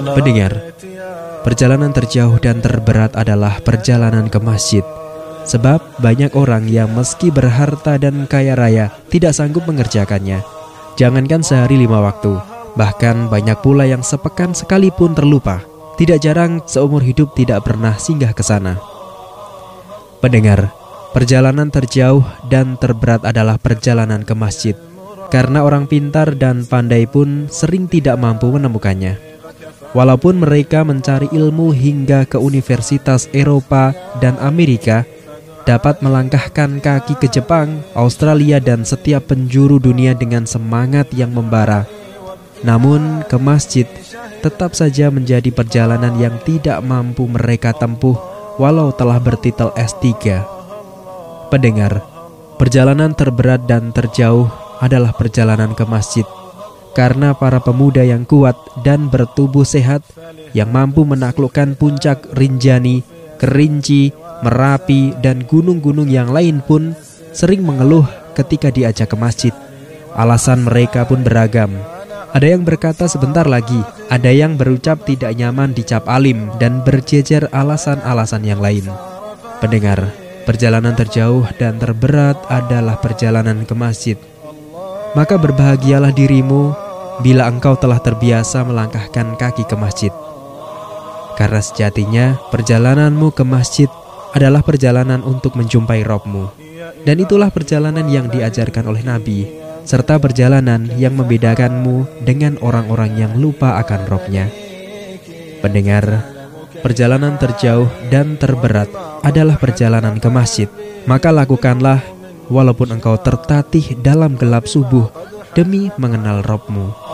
Pendengar, perjalanan terjauh dan terberat adalah perjalanan ke masjid. Sebab banyak orang yang meski berharta dan kaya raya tidak sanggup mengerjakannya. Jangankan sehari 5 waktu, bahkan banyak pula yang sepekan sekalipun terlupa. Tidak jarang seumur hidup tidak pernah singgah ke sana. Pendengar, perjalanan terjauh dan terberat adalah perjalanan ke masjid. Karena orang pintar dan pandai pun sering tidak mampu menemukannya. Walaupun mereka mencari ilmu hingga ke universitas Eropa dan Amerika, dapat melangkahkan kaki ke Jepang, Australia dan setiap penjuru dunia dengan semangat yang membara. Namun ke masjid tetap saja menjadi perjalanan yang tidak mampu mereka tempuh walau telah bertitel S3. Pendengar, perjalanan terberat dan terjauh adalah perjalanan ke masjid. Karena para pemuda yang kuat dan bertubuh sehat yang mampu menaklukkan puncak Rinjani, Kerinci, Merapi, dan gunung-gunung yang lain pun sering mengeluh ketika diajak ke masjid. Alasan mereka pun beragam. Ada yang berkata sebentar lagi, ada yang berucap tidak nyaman dicap alim, dan berjejer alasan-alasan yang lain. Pendengar, perjalanan terjauh dan terberat adalah perjalanan ke masjid. Maka berbahagialah dirimu bila engkau telah terbiasa melangkahkan kaki ke masjid. Karena sejatinya perjalananmu ke masjid adalah perjalanan untuk menjumpai Rabb-Mu. Dan itulah perjalanan yang diajarkan oleh Nabi, serta perjalanan yang membedakanmu dengan orang-orang yang lupa akan Rabb-Nya. Pendengar, perjalanan terjauh dan terberat adalah perjalanan ke masjid. Maka lakukanlah walaupun engkau tertatih dalam gelap subuh demi mengenal Rabb-Mu.